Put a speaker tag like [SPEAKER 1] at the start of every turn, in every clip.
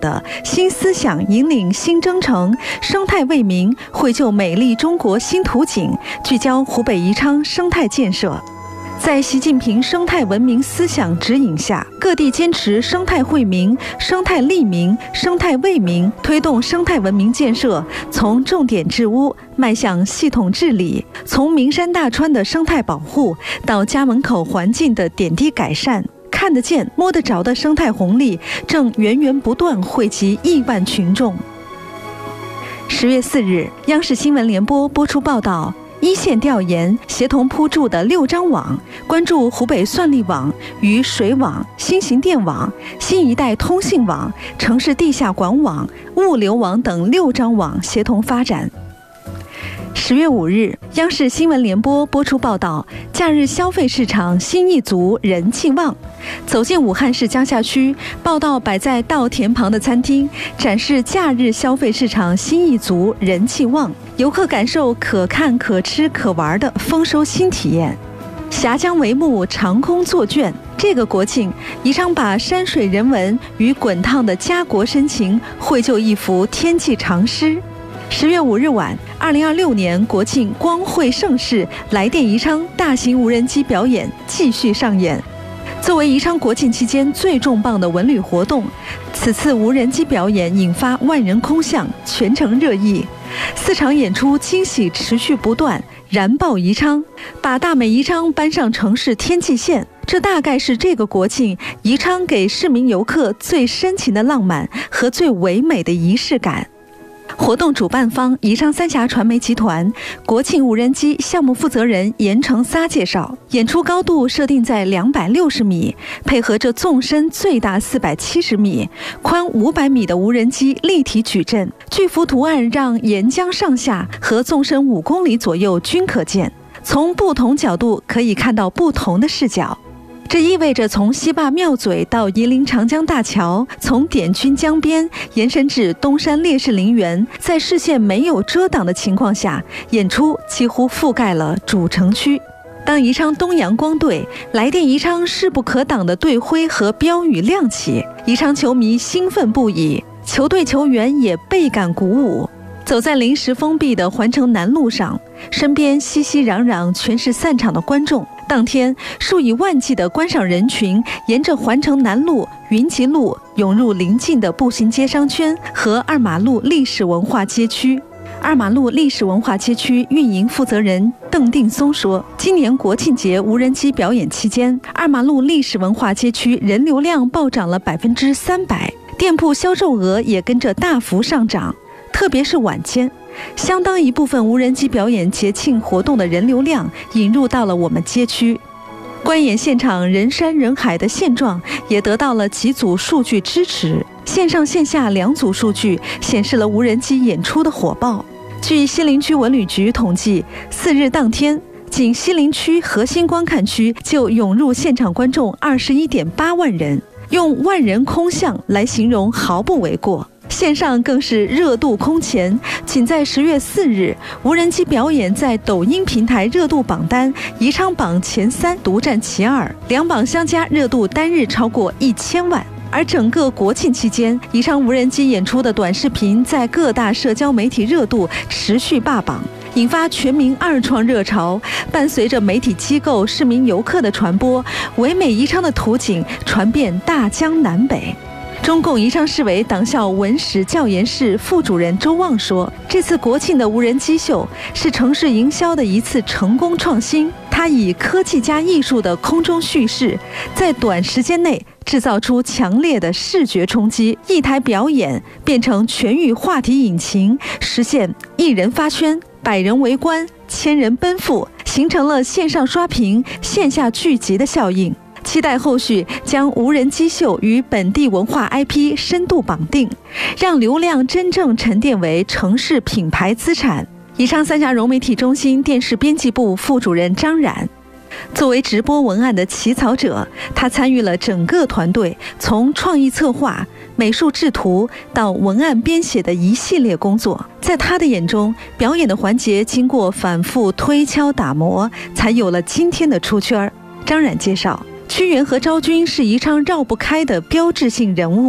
[SPEAKER 1] 的新思想引领新征程，生态为民，绘就美丽中国新图景，聚焦湖北宜昌生态建设。在习近平生态文明思想指引下，各地坚持生态惠民、生态利民、生态为民，推动生态文明建设从重点治污迈向系统治理，从名山大川的生态保护到家门口环境的点滴改善。看得见、摸得着的生态红利正源源不断惠及亿万群众。10月4日，央视新闻联播播出报道。一线调研协同铺筑的6张网，关注湖北算力网与水网、新型电网、新一代通信网、城市地下管网、物流网等6张网协同发展。10月5日，央视新闻联播播出报道：假日消费市场新一族人气旺。走进武汉市江夏区，报道摆在稻田旁的餐厅，展示假日消费市场新一族人气旺，游客感受可看、可吃、可玩的丰收新体验。峡江帷幕，长空作卷。这个国庆，宜昌把山水人文与滚烫的家国深情绘就一幅天际长诗。10月5日晚，2026年国庆光辉盛世，来电宜昌大型无人机表演继续上演。作为宜昌国庆期间最重磅的文旅活动，此次无人机表演引发万人空巷，全城热议。4场演出惊喜持续不断，燃爆宜昌，把大美宜昌搬上城市天际线。这大概是这个国庆宜昌给市民游客最深情的浪漫和最唯美的仪式感。活动主办方宜昌三峡传媒集团国庆无人机项目负责人严成撒介绍，演出高度设定在260米，配合着纵深最大470米、宽500米的无人机立体矩阵，巨幅图案让沿江上下和纵深5公里左右均可见，从不同角度可以看到不同的视角。这意味着从西坝庙嘴到夷陵长江大桥，从点军江边延伸至东山烈士陵园，在视线没有遮挡的情况下，演出几乎覆盖了主城区。当宜昌东阳光队来电宜昌势不可挡的队徽和标语亮起，宜昌球迷兴奋不已，球队球员也倍感鼓舞。走在临时封闭的环城南路上，身边熙熙攘攘全是散场的观众。当天，数以万计的观赏人群沿着环城南路、云集路涌入邻近的步行街商圈和二马路历史文化街区。二马路历史文化街区运营负责人邓定松说，今年国庆节无人机表演期间，二马路历史文化街区人流量暴涨了300%，店铺销售额也跟着大幅上涨。特别是晚间，相当一部分无人机表演节庆活动的人流量引入到了我们街区。观演现场人山人海的现状也得到了几组数据支持，线上线下2组数据显示了无人机演出的火爆。据西陵区文旅局统计，4日当天，仅西陵区核心观看区就涌入现场观众21.8万人，用万人空巷来形容毫不为过。线上更是热度空前，仅在10月4日，无人机表演在抖音平台热度榜单宜昌榜前3独占其2，2榜相加热度单日超过1000万。而整个国庆期间，宜昌无人机演出的短视频在各大社交媒体热度持续霸榜，引发全民二创热潮。伴随着媒体机构、市民游客的传播，唯美宜昌的图景传遍大江南北。中共宜昌市委党校文史教研室副主任周旺说，这次国庆的无人机秀是城市营销的一次成功创新，它以科技加艺术的空中叙事，在短时间内制造出强烈的视觉冲击，一台表演变成全域话题引擎，实现1人发圈、100人围观、1000人奔赴，形成了线上刷屏、线下聚集的效应。期待后续将无人机秀与本地文化 IP 深度绑定，让流量真正沉淀为城市品牌资产。宜昌三峡融媒体中心电视编辑部副主任张冉，作为直播文案的起草者，他参与了整个团队从创意策划、美术制图到文案编写的一系列工作。在他的眼中，表演的环节经过反复推敲打磨，才有了今天的出圈。张冉介绍，屈原和昭君是宜昌绕不开的标志性人物。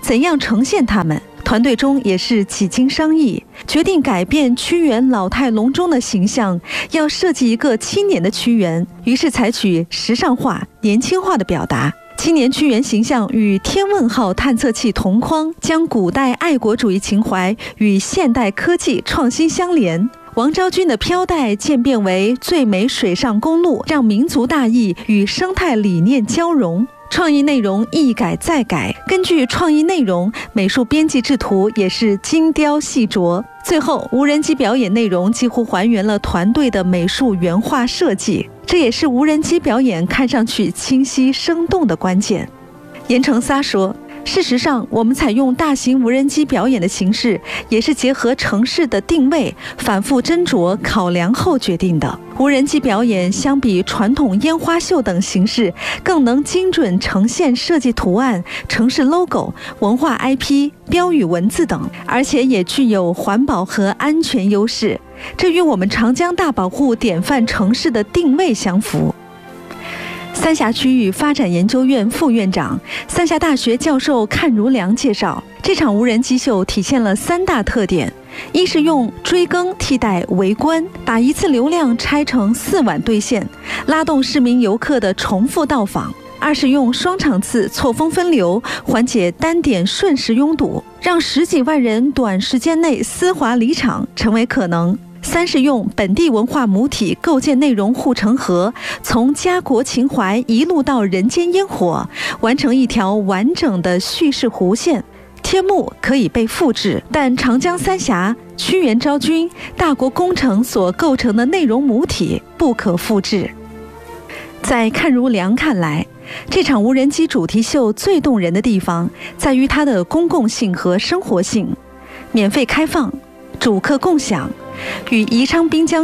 [SPEAKER 1] 怎样呈现它们？团队中也是几经商议，决定改变屈原老态龙钟的形象，要设计一个青年的屈原，于是采取时尚化、年轻化的表达。青年屈原形象与天问号探测器同框，将古代爱国主义情怀与现代科技创新相连。王昭君的飘带渐变为最美水上公路，让民族大义与生态理念交融。创意内容一改再改，根据创意内容，美术编辑制图也是精雕细琢。最后，无人机表演内容几乎还原了团队的美术原画设计，这也是无人机表演看上去清晰生动的关键。严承撒说，事实上，我们采用大型无人机表演的形式，也是结合城市的定位，反复斟酌考量后决定的。无人机表演相比传统烟花秀等形式，更能精准呈现设计图案、城市 logo、文化 IP、标语文字等，而且也具有环保和安全优势，这与我们长江大保护典范城市的定位相符。三峡区域发展研究院副院长、三峡大学教授阚如良介绍，这场无人机秀体现了3大特点：一是用追更替代围观，把一次流量拆成4晚兑现，拉动市民游客的重复到访；二是用双场次错峰分流，缓解单点瞬时拥堵，让10几万人短时间内丝滑离场成为可能；三是用本地文化母体构建内容护城河，从家国情怀一路到人间烟火，完成一条完整的叙事弧线。天幕可以被复制，但长江三峡、屈原昭君、大国工程所构成的内容母体不可复制。在阚如良看来，这场无人机主题秀最动人的地方在于它的公共性和生活性，免费开放，主客共享，与宜昌滨江